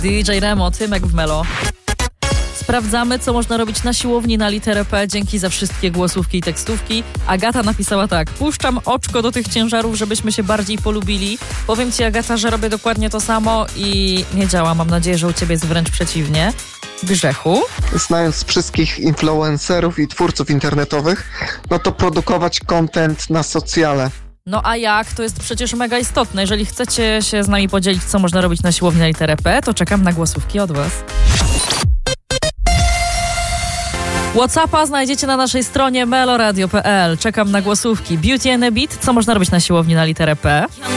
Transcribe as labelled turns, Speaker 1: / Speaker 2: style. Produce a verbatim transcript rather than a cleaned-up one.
Speaker 1: D J Remo, Tymek w Melo. Sprawdzamy, co można robić na siłowni na literę P. Dzięki za wszystkie głosówki i tekstówki. Agata napisała tak: puszczam oczko do tych ciężarów, żebyśmy się bardziej polubili. Powiem ci, Agata, że robię dokładnie to samo i nie działa. Mam nadzieję, że u ciebie jest wręcz przeciwnie. Grzechu?
Speaker 2: Znając wszystkich influencerów i twórców internetowych, no to produkować content na socjale.
Speaker 1: No a jak? To jest przecież mega istotne. Jeżeli chcecie się z nami podzielić, co można robić na siłowni na literę P, to czekam na głosówki od was. WhatsAppa znajdziecie na naszej stronie meloradio kropka p l. Czekam na głosówki. Beauty and a Beat. Co można robić na siłowni na literę P?